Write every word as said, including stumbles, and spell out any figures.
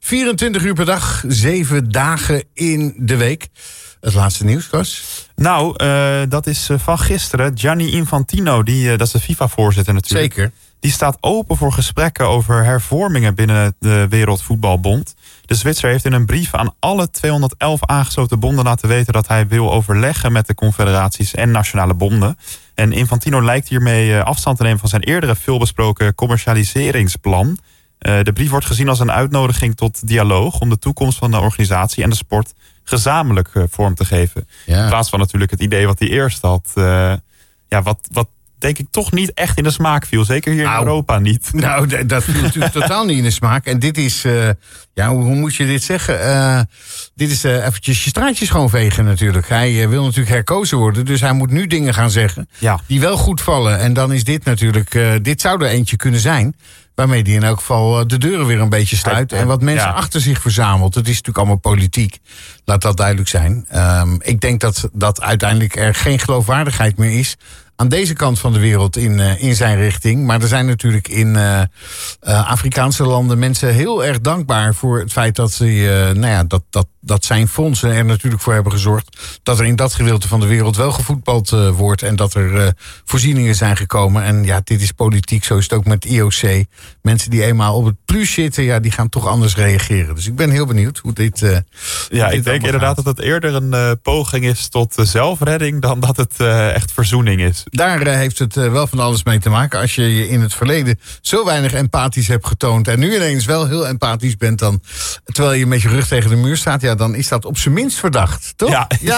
vierentwintig uur per dag, zeven dagen in de week. Het laatste nieuws, Kas? Nou, uh, dat is van gisteren. Gianni Infantino, die, uh, dat is de FIFA-voorzitter natuurlijk. Zeker. Die staat open voor gesprekken over hervormingen binnen de Wereldvoetbalbond. De Zwitser heeft in een brief aan alle tweehonderdelf aangesloten bonden laten weten dat hij wil overleggen met de confederaties en nationale bonden. En Infantino lijkt hiermee afstand te nemen van zijn eerdere veelbesproken commercialiseringsplan. Uh, de brief wordt gezien als een uitnodiging tot dialoog om de toekomst van de organisatie en de sport gezamenlijk uh, vorm te geven. Ja. In plaats van natuurlijk het idee wat hij eerst had. Uh, ja, wat, wat denk ik toch niet echt in de smaak viel. Zeker hier nou, in Europa niet. Nou, d- dat viel natuurlijk totaal niet in de smaak. En dit is, uh, ja, hoe, hoe moet je dit zeggen? Uh, dit is uh, eventjes je straatjes schoonvegen natuurlijk. Hij uh, wil natuurlijk herkozen worden. Dus hij moet nu dingen gaan zeggen ja. die wel goed vallen. En dan is dit natuurlijk, uh, dit zou er eentje kunnen zijn waarmee hij in elk geval de deuren weer een beetje sluit. En wat mensen ja. achter zich verzamelt. Het is natuurlijk allemaal politiek. Laat dat duidelijk zijn. Um, ik denk dat, dat uiteindelijk er geen geloofwaardigheid meer is aan deze kant van de wereld in, uh, in zijn richting. Maar er zijn natuurlijk in uh, uh, Afrikaanse landen mensen heel erg dankbaar voor het feit dat, ze, uh, nou ja, dat, dat, dat zijn fondsen er natuurlijk voor hebben gezorgd dat er in dat gedeelte van de wereld wel gevoetbald uh, wordt en dat er uh, voorzieningen zijn gekomen. En ja, dit is politiek, zo is het ook met I O C. Mensen die eenmaal op het plus zitten, ja, die gaan toch anders reageren. Dus ik ben heel benieuwd hoe dit uh, Ja, hoe dit ik denk inderdaad gaat. dat het eerder een uh, poging is tot uh, zelfredding dan dat het uh, echt verzoening is. Daar uh, heeft het uh, wel van alles mee te maken. Als je je in het verleden zo weinig empathisch hebt getoond en nu ineens wel heel empathisch bent, dan terwijl je met je rug tegen de muur staat, ja, dan is dat op zijn minst verdacht, toch? Ja. ja.